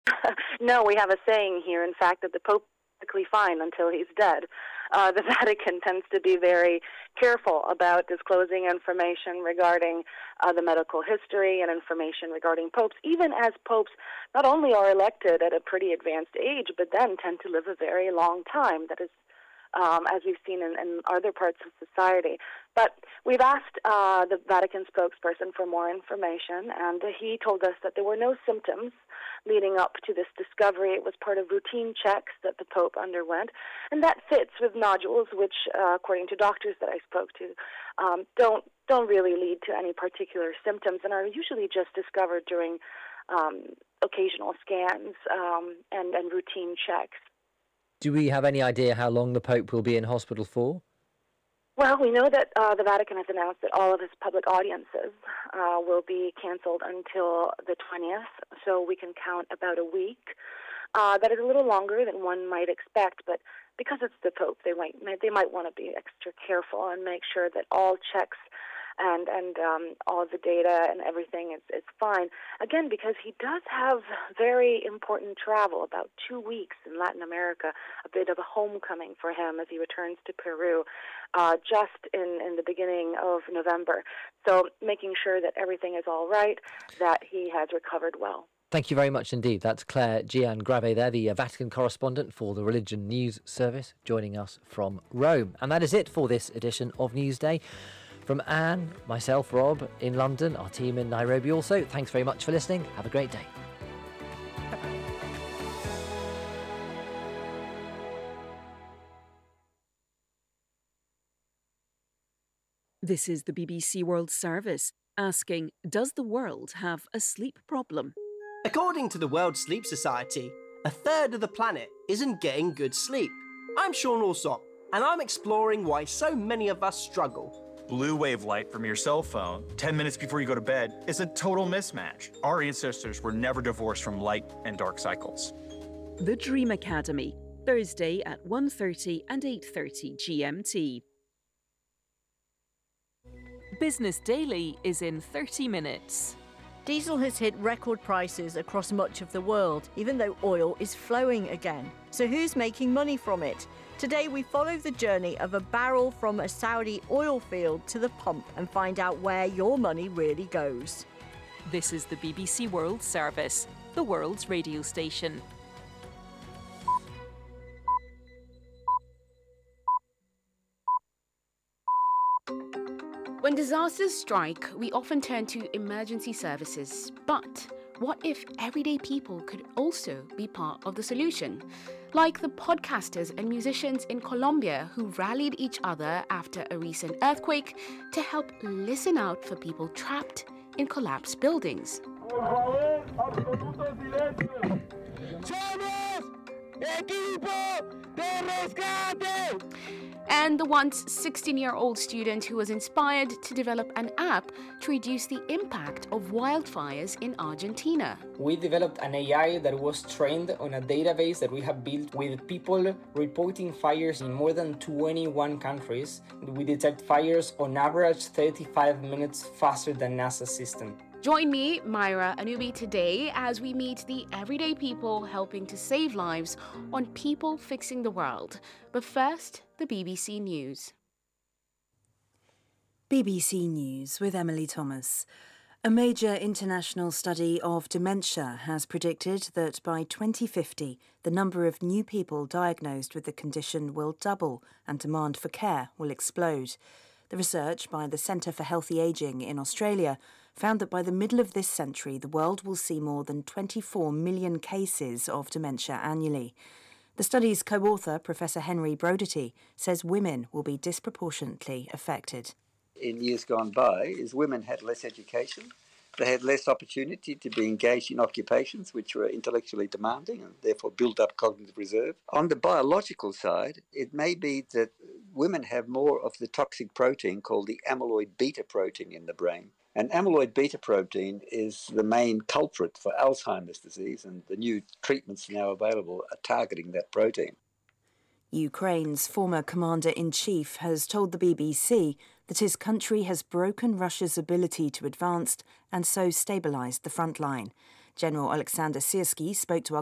No, we have a saying here, in fact, that the Pope is perfectly fine until he's dead. The Vatican tends to be very careful about disclosing information regarding the medical history and information regarding popes, even as popes not only are elected at a pretty advanced age, but then tend to live a very long time. That is, as we've seen in other parts of society. But we've asked the Vatican spokesperson for more information, and he told us that there were no symptoms leading up to this discovery. It was part of routine checks that the Pope underwent, and that fits with nodules, which, according to doctors that I spoke to, don't really lead to any particular symptoms and are usually just discovered during occasional scans and routine checks. Do we have any idea how long the Pope will be in hospital for? Well, we know that the Vatican has announced that all of his public audiences will be canceled until the 20th, so we can count about a week. That is a little longer than one might expect, but because it's the Pope, they might want to be extra careful and make sure that all checks and all of the data and everything is fine. Again, because he does have very important travel, about 2 weeks in Latin America, a bit of a homecoming for him as he returns to Peru just in the beginning of November. So making sure that everything is all right, that he has recovered well. Thank you very much indeed. That's Claire Giangrave there, the Vatican correspondent for the Religion News Service, joining us from Rome. And that is it for this edition of Newsday. From Anne, myself, Rob, in London, our team in Nairobi also, thanks very much for listening. Have a great day. This is the BBC World Service asking, does the world have a sleep problem? According to the World Sleep Society, a third of the planet isn't getting good sleep. I'm Sean Alsop, and I'm exploring why so many of us struggle. Blue wave light from your cell phone 10 minutes before you go to bed is a total mismatch. Our ancestors were never divorced from light and dark cycles. The Dream Academy, Thursday at 1:30 and 8:30 GMT. Business Daily is in 30 minutes. Diesel has hit record prices across much of the world, even though oil is flowing again. So who's making money from it? Today we follow the journey of a barrel from a Saudi oil field to the pump and find out where your money really goes. This is the BBC World Service, the world's radio station. When disasters strike, we often turn to emergency services. But what if everyday people could also be part of the solution? Like the podcasters and musicians in Colombia who rallied each other after a recent earthquake to help listen out for people trapped in collapsed buildings. And the once 16-year-old student who was inspired to develop an app to reduce the impact of wildfires in Argentina. We developed an AI that was trained on a database that we have built with people reporting fires in more than 21 countries. We detect fires on average 35 minutes faster than NASA's system. Join me, Myra Anubi, today as we meet the everyday people helping to save lives on People Fixing the World. But first, the BBC News. BBC News with Emily Thomas. A major international study of dementia has predicted that by 2050, the number of new people diagnosed with the condition will double and demand for care will explode. The research by the Centre for Healthy Ageing in Australia found that by the middle of this century, the world will see more than 24 million cases of dementia annually. The study's co-author, Professor Henry Brodaty, says women will be disproportionately affected. In years gone by, is women had less education, they had less opportunity to be engaged in occupations which were intellectually demanding and therefore build up cognitive reserve. On the biological side, it may be that women have more of the toxic protein called the amyloid beta protein in the brain. And amyloid beta protein is the main culprit for Alzheimer's disease, and the new treatments now available are targeting that protein. Ukraine's former commander-in-chief has told the BBC that his country has broken Russia's ability to advance and so stabilised the front line. General Alexander Syrski spoke to our